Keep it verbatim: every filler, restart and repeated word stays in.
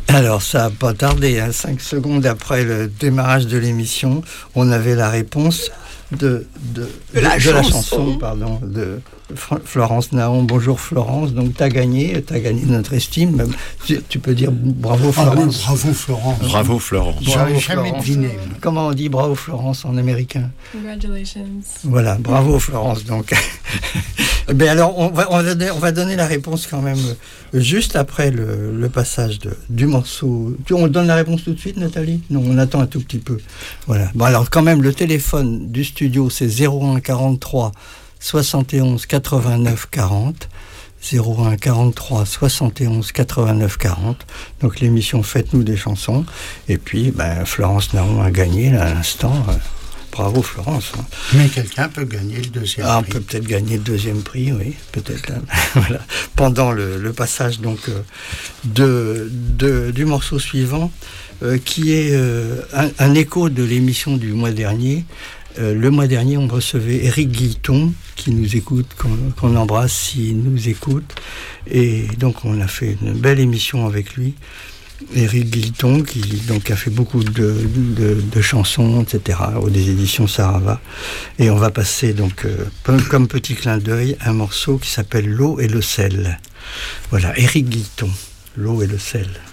Alors, ça n'a pas tardé, hein. Cinq secondes après le démarrage de l'émission, on avait la réponse de, de, de, la, de, chanson. de la chanson pardon, de Florence Naon. Bonjour Florence, donc tu as gagné, tu as gagné notre estime. Tu, tu peux dire bravo Florence. Ah oui, bravo Florence. Bravo Florence. J'aurais jamais deviné. Comment on dit bravo Florence en américain? Congratulations. Voilà, bravo Florence. Donc, ben alors on va, on, va donner, on va donner la réponse quand même juste après le, le passage de, du morceau. On donne la réponse tout de suite, Nathalie? Non, on attend un tout petit peu. Voilà. Bon alors quand même, le téléphone du studio c'est zéro un quarante-trois soixante et onze quatre-vingt-neuf quarante. zéro un quarante-trois soixante et onze quatre-vingt-neuf quarante. Donc l'émission Faites-nous des chansons. Et puis ben, Florence Naon a gagné là, à l'instant. Euh, bravo Florence. Mais quelqu'un peut gagner le deuxième ah, prix. On peut peut-être gagner le deuxième prix, oui, peut-être. Voilà. Pendant le, le passage donc euh, de, de, du morceau suivant, euh, qui est euh, un, un écho de l'émission du mois dernier. Euh, le mois dernier, on recevait Éric Guilleton, qui nous écoute, qu'on, qu'on embrasse s'il nous écoute. Et donc, on a fait une belle émission avec lui. Éric Guilleton, qui donc, a fait beaucoup de, de, de chansons, et cetera, aux des éditions Sarava. Et on va passer, donc, euh, comme, comme petit clin d'œil, un morceau qui s'appelle L'eau et le sel. Voilà, Éric Guilleton, L'eau et le sel.